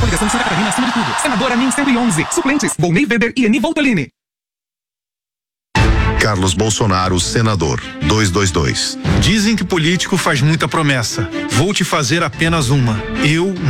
Coligação Santa Catarina acima de tudo. Senadora NIM 111. Suplentes: Volney Weber e Eni Voltolini. Carlos Bolsonaro, senador, 222. Dizem que político faz muita promessa. Vou te fazer apenas uma. Eu